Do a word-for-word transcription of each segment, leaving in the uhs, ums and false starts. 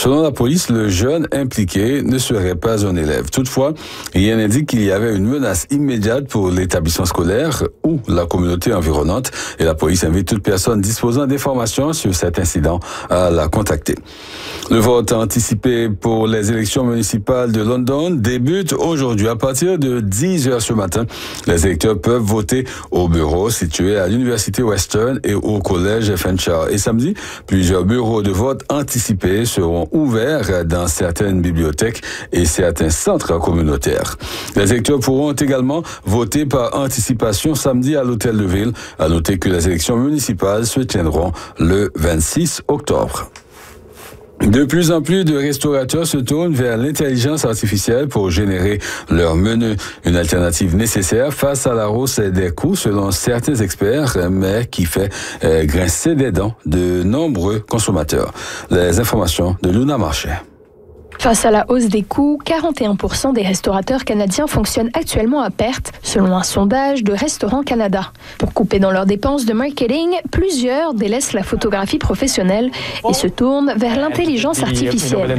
Selon la police, le jeune impliqué ne serait pas un élève. Toutefois, rien indique qu'il y avait une menace immédiate pour l'établissement scolaire ou la communauté environnante et la police invite toute personne disposant d'informations sur cet incident à la contacter. Le vote anticipé pour les élections municipales de London débute aujourd'hui. À partir de dix heures ce matin, les électeurs peuvent voter au bureau situé à l'Université Western et au Collège Fanshawe. Et samedi, plusieurs bureaux de vote anticipés seront ouverts dans certaines bibliothèques et certains centres communautaires. Les électeurs pourront également voter par anticipation samedi à l'Hôtel de Ville. À noter que les élections municipales se tiendront le vingt-six octobre. De plus en plus de restaurateurs se tournent vers l'intelligence artificielle pour générer leur menu. Une alternative nécessaire face à la hausse des coûts selon certains experts, mais qui fait euh, grincer des dents de nombreux consommateurs. Les informations de Luna Marché. Face à la hausse des coûts, quarante et un pour cent des restaurateurs canadiens fonctionnent actuellement à perte, selon un sondage de Restaurants Canada. Pour couper dans leurs dépenses de marketing, plusieurs délaissent la photographie professionnelle et se tournent vers l'intelligence artificielle.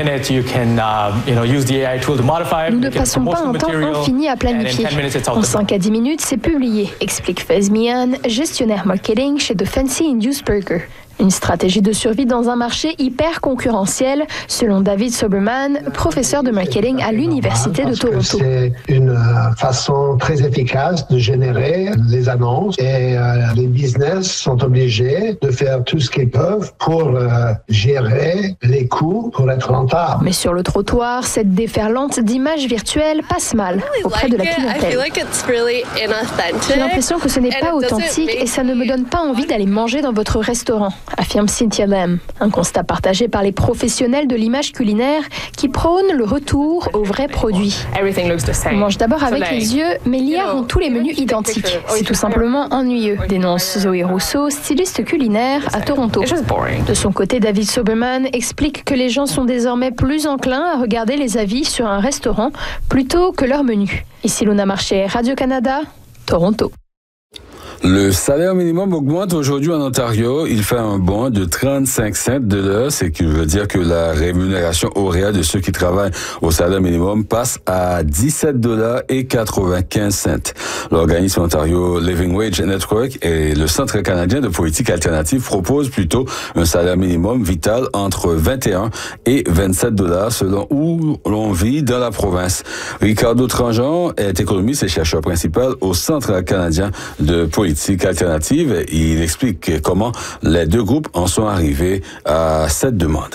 Nous ne passons pas un temps infini à planifier. En cinq à dix minutes, c'est publié, explique Faiz Mian, gestionnaire marketing chez The Fancy Induced Burger. Une stratégie de survie dans un marché hyper concurrentiel, selon David Soberman, professeur de marketing à l'Université de Toronto. C'est une façon très efficace de générer les annonces et euh, les business sont obligés de faire tout ce qu'ils peuvent pour euh, gérer les coûts pour être rentables. Mais sur le trottoir, cette déferlante d'images virtuelles passe mal auprès de la clientèle. J'ai l'impression que ce n'est pas authentique et ça ne me donne pas envie d'aller manger dans votre restaurant, affirme Cynthia Lam. Un constat partagé par les professionnels de l'image culinaire qui prônent le retour aux vrais produits. On mange d'abord avec les yeux, mais l'I A rend tous les menus identiques. C'est tout simplement ennuyeux, dénonce Zoé Rousseau, styliste culinaire à Toronto. De son côté, David Soberman explique que les gens sont désormais plus enclins à regarder les avis sur un restaurant plutôt que leur menu. Ici Luna Marché, Radio-Canada, Toronto. Le salaire minimum augmente aujourd'hui en Ontario. Il fait un bond de trente-cinq cents de l'heure, ce qui veut dire que la rémunération horaire de ceux qui travaillent au salaire minimum passe à dix-sept dollars et quatre-vingt-quinze cents. L'organisme Ontario Living Wage Network et le Centre canadien de politique alternative proposent plutôt un salaire minimum vital entre vingt et un et vingt-sept dollars selon où l'on vit dans la province. Ricardo Tranjon est économiste et chercheur principal au Centre canadien de politique alternative. Il explique comment les deux groupes en sont arrivés à cette demande.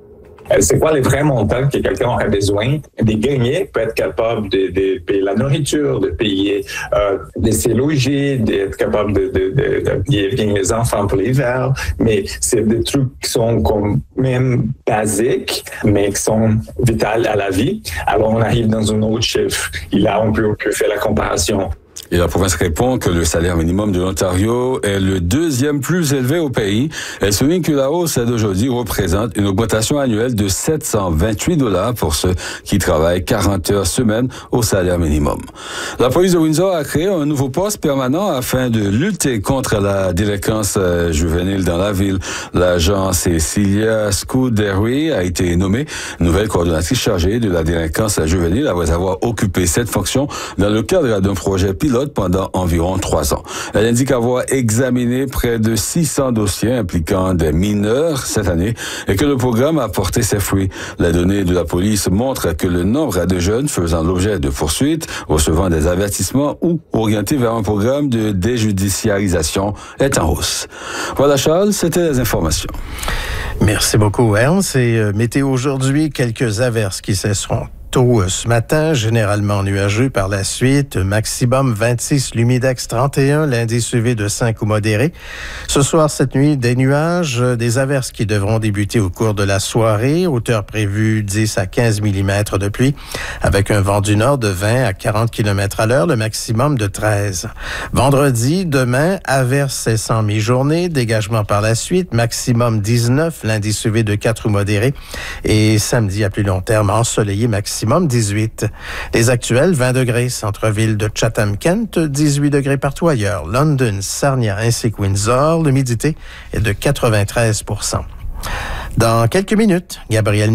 C'est quoi les vrais montants que quelqu'un aurait besoin de gagner pour être capable de, de payer la nourriture, de payer, euh, de se loger, d'être capable de, de, de, de payer bien les enfants pour l'hiver. Mais c'est des trucs qui sont quand même basiques, mais qui sont vitaux à la vie. Alors on arrive dans un autre chiffre. Et là, on peut, on peut faire la comparaison. Et la province répond que le salaire minimum de l'Ontario est le deuxième plus élevé au pays. Elle souligne que la hausse d'aujourd'hui représente une augmentation annuelle de sept cent vingt-huit dollars pour ceux qui travaillent quarante heures semaine au salaire minimum. La police de Windsor a créé un nouveau poste permanent afin de lutter contre la délinquance juvénile dans la ville. L'agent Cecilia Scuderi a été nommée nouvelle coordonnatrice chargée de la délinquance juvénile après avoir occupé cette fonction dans le cadre d'un projet pilote pendant environ trois ans. Elle indique avoir examiné près de six cents dossiers impliquant des mineurs cette année et que le programme a porté ses fruits. Les données de la police montrent que le nombre de jeunes faisant l'objet de poursuites, recevant des avertissements ou orientés vers un programme de déjudiciarisation est en hausse. Voilà Charles, c'était les informations. Merci beaucoup Ernst. Et euh, météo aujourd'hui, quelques averses qui cesseront tôt ce matin, généralement nuageux par la suite, maximum vingt-six, l'humidex trente et un, l'indice U V de cinq ou modéré. Ce soir, cette nuit, des nuages, des averses qui devront débuter au cours de la soirée, hauteur prévue dix à quinze millimètres de pluie, avec un vent du nord de vingt à quarante kilomètres à l'heure, le maximum de treize. Vendredi, demain, averses cessant mi-journée, dégagement par la suite, maximum dix-neuf, l'indice U V de quatre ou modéré, et samedi, à plus long terme, ensoleillé, maximum dix-huit. Les actuels, vingt degrés, centre-ville de Chatham-Kent, dix-huit degrés partout ailleurs. London, Sarnia ainsi que Windsor, l'humidité est de quatre-vingt-treize pour cent. Dans quelques minutes, Gabriel